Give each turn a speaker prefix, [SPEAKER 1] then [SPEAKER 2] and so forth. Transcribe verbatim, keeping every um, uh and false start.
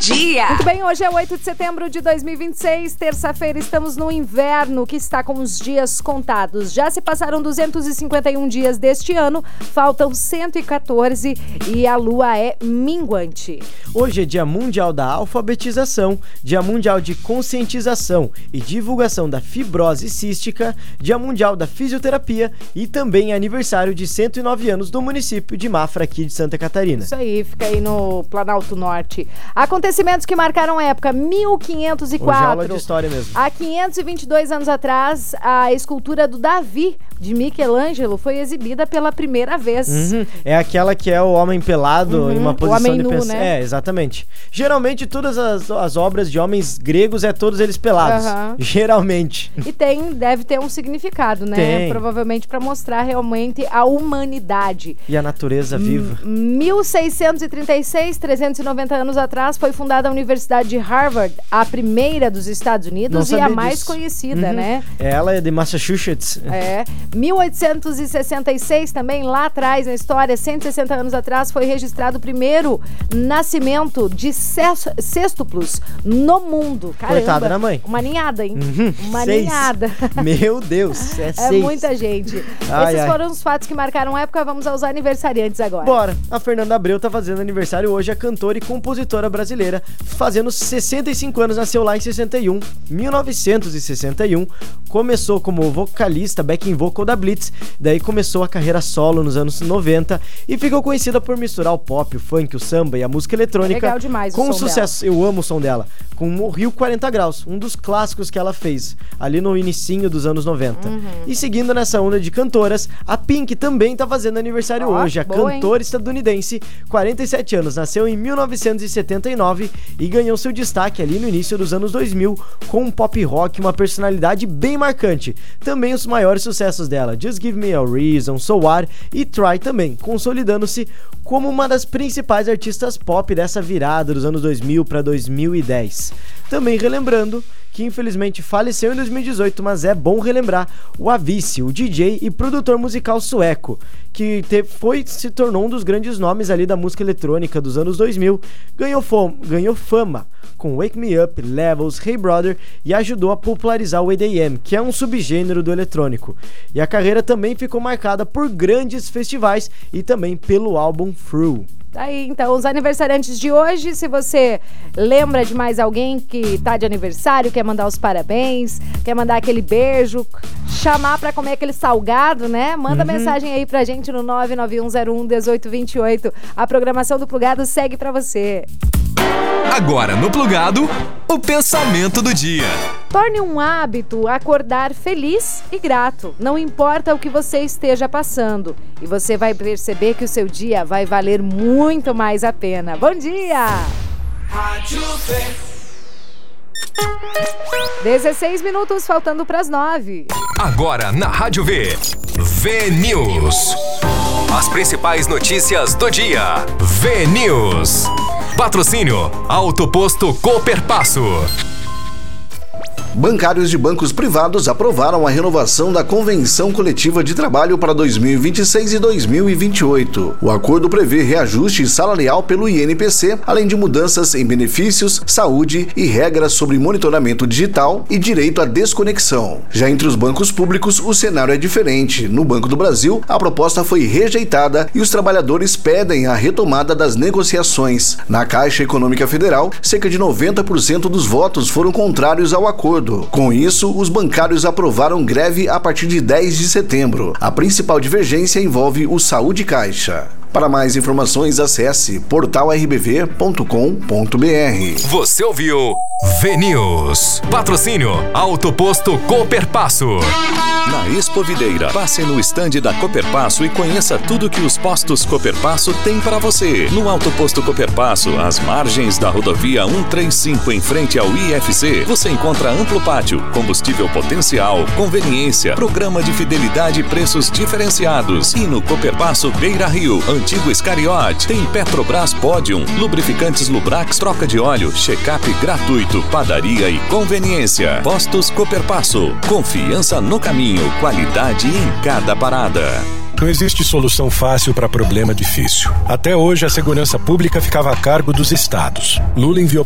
[SPEAKER 1] dia.
[SPEAKER 2] Muito bem, hoje é oito de setembro de dois mil e vinte e seis, terça-feira, estamos no inverno que está com os dias contados. Já se passaram duzentos e cinquenta e um dias deste ano, faltam cento e quatorze e a lua é minguante.
[SPEAKER 3] Hoje é Dia Mundial da Alfabetização, Dia Mundial de Conscientização e Divulgação da Fibrose Cística, Dia Mundial da Fisioterapia e também é aniversário de cento e nove anos do município de Mafra, aqui de Santa Catarina.
[SPEAKER 2] Isso aí, fica aí no Planalto Norte. Acontecimentos que marcaram a época, mil quinhentos e quatro.
[SPEAKER 3] Hoje é aula de história mesmo.
[SPEAKER 2] Há quinhentos e vinte e dois anos atrás, a escultura do Davi, de Michelangelo, foi exibida pela primeira vez.
[SPEAKER 3] Uhum. É aquela que é o homem pelado
[SPEAKER 2] uhum.
[SPEAKER 3] em uma posição
[SPEAKER 2] o homem
[SPEAKER 3] de
[SPEAKER 2] nu,
[SPEAKER 3] pensar.
[SPEAKER 2] né?
[SPEAKER 3] É, exatamente. Geralmente todas as, as obras de homens gregos é todos eles pelados. Uhum. Geralmente.
[SPEAKER 2] E tem, deve ter um significado, né?
[SPEAKER 3] Tem.
[SPEAKER 2] Provavelmente para mostrar realmente a humanidade.
[SPEAKER 3] E a natureza viva.
[SPEAKER 2] mil seiscentos e trinta e seis, trezentos e noventa anos atrás, foi fundada a Universidade de Harvard, a primeira dos Estados Unidos e a mais disso. conhecida,
[SPEAKER 3] uhum.
[SPEAKER 2] né?
[SPEAKER 3] Ela é de Massachusetts.
[SPEAKER 2] É. mil oitocentos e sessenta e seis, também lá atrás na história, cento e sessenta anos atrás, foi registrado o primeiro nascimento de sextuplos no mundo. Caramba.
[SPEAKER 3] Coitada da mãe.
[SPEAKER 2] Uma ninhada, hein?
[SPEAKER 3] Uhum.
[SPEAKER 2] Uma
[SPEAKER 3] seis.
[SPEAKER 2] ninhada.
[SPEAKER 3] Meu Deus, é,
[SPEAKER 2] é
[SPEAKER 3] seis.
[SPEAKER 2] muita gente.
[SPEAKER 3] Ai,
[SPEAKER 2] Esses
[SPEAKER 3] ai.
[SPEAKER 2] foram os fatos que marcaram a época. Vamos aos aniversariantes agora.
[SPEAKER 3] Bora. A Fernanda Abreu tá fazendo aniversário hoje, a cantora e compositora brasileira, fazendo sessenta e cinco anos, nasceu lá em sessenta e um. mil novecentos e sessenta e um, começou como vocalista, backing vocal da Blitz, daí começou a carreira solo nos anos noventa e ficou conhecida por misturar o pop, o funk, o samba e a música eletrônica.
[SPEAKER 2] Legal demais
[SPEAKER 3] com
[SPEAKER 2] o som
[SPEAKER 3] sucesso.
[SPEAKER 2] dela.
[SPEAKER 3] Eu amo o som dela. Com o Rio quarenta Graus, um dos clássicos que ela fez ali no inicinho dos anos noventa.
[SPEAKER 2] Uhum.
[SPEAKER 3] E seguindo nessa onda de cantoras, a Pink também tá fazendo aniversário
[SPEAKER 2] oh,
[SPEAKER 3] hoje. A
[SPEAKER 2] boa,
[SPEAKER 3] cantora hein? estadunidense, quarenta e sete anos, nasceu em mil novecentos e setenta e nove e ganhou seu destaque ali no início dos anos dois mil com um pop rock, uma personalidade bem marcante. Também os maiores sucessos dela, Just Give Me a Reason, So What e Try também, consolidando-se como uma das principais artistas pop dessa virada dos anos dois mil para dois mil e dez. Também relembrando que infelizmente faleceu em dois mil e dezoito, mas é bom relembrar o Avicii, o D J e produtor musical sueco, que te, foi, se tornou um dos grandes nomes ali da música eletrônica dos anos dois mil, ganhou, fom, ganhou fama com Wake Me Up, Levels, Hey Brother e ajudou a popularizar o E D M, que é um subgênero do eletrônico. E a carreira também ficou marcada por grandes festivais e também pelo álbum Through.
[SPEAKER 2] Tá aí, então, os aniversariantes de hoje. Se você lembra de mais alguém que tá de aniversário, quer mandar os parabéns, quer mandar aquele beijo, chamar pra comer aquele salgado, né? Manda uhum. mensagem aí pra gente no nove nove um zero um um oito dois oito. A programação do Plugado segue pra você.
[SPEAKER 1] Agora no Plugado, o pensamento do dia.
[SPEAKER 2] Torne um hábito acordar feliz e grato. Não importa o que você esteja passando. E você vai perceber que o seu dia vai valer muito mais a pena. Bom dia! dezesseis minutos faltando para as nove.
[SPEAKER 1] Agora na Rádio V. V News. As principais notícias do dia. V News. Patrocínio Autoposto Cooperpasso.
[SPEAKER 4] Bancários de bancos privados aprovaram a renovação da Convenção Coletiva de Trabalho para dois mil e vinte e seis e dois mil e vinte e oito. O acordo prevê reajuste salarial pelo I N P C, além de mudanças em benefícios, saúde e regras sobre monitoramento digital e direito à desconexão. Já entre os bancos públicos, o cenário é diferente. No Banco do Brasil, a proposta foi rejeitada e os trabalhadores pedem a retomada das negociações. Na Caixa Econômica Federal, cerca de noventa por cento dos votos foram contrários ao acordo. Com isso, os bancários aprovaram greve a partir de dez de setembro. A principal divergência envolve o Saúde Caixa. Para mais informações, acesse portal r b v ponto com ponto b r.
[SPEAKER 1] Você ouviu V News. Patrocínio Autoposto Cooperpasso.
[SPEAKER 5] Na Expo Videira, passe no estande da Cooperpasso e conheça tudo que os postos Cooperpasso têm para você. No Autoposto Cooperpasso, às margens da rodovia cento e trinta e cinco em frente ao I F C, você encontra amplo pátio, combustível potencial, conveniência, programa de fidelidade e preços diferenciados. E no Cooperpasso Beira Rio, antigo Escariote, tem Petrobras Podium, lubrificantes Lubrax, troca de óleo, check-up gratuito, padaria e conveniência. Postos Cooperpasso, confiança no caminho, qualidade em cada parada.
[SPEAKER 6] Não existe solução fácil para problema difícil. Até hoje, a segurança pública ficava a cargo dos estados. Lula enviou